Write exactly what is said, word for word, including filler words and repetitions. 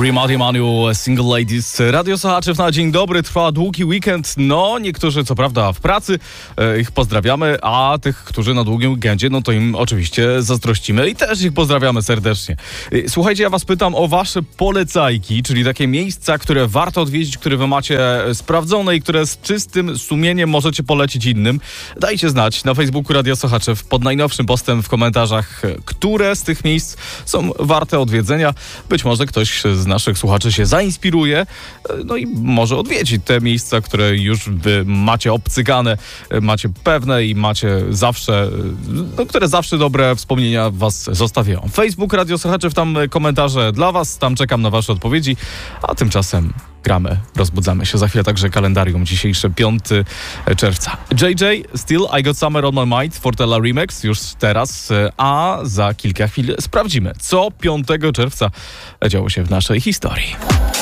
Rimat Emanuel, Single Ladies. Radio Sochaczów na dzień dobry, trwa długi weekend. No, niektórzy co prawda w pracy, e, ich pozdrawiamy, a tych, którzy na długim weekendzie, no to im oczywiście zazdrościmy i też ich pozdrawiamy serdecznie. E, słuchajcie, ja was pytam o wasze polecajki, czyli takie miejsca, które warto odwiedzić, które wy macie sprawdzone i które z czystym sumieniem możecie polecić innym. Dajcie znać na Facebooku Radio Sochaczew pod najnowszym postem w komentarzach, które z tych miejsc są warte odwiedzenia. Być może ktoś z naszych słuchaczy się zainspiruje, no i może odwiedzić te miejsca, które już wy macie obcykane, macie pewne i macie zawsze, no, które zawsze dobre wspomnienia was zostawiają. Facebook Radio Sochaczew, tam komentarze dla was, tam czekam na wasze odpowiedzi, a tymczasem gramy, rozbudzamy się. Za chwilę także kalendarium dzisiejsze, piątego czerwca. J J, Still I Got Summer on My Mind, Fortella Remix już teraz, a za kilka chwil sprawdzimy, co piątego czerwca działo się w naszej historii.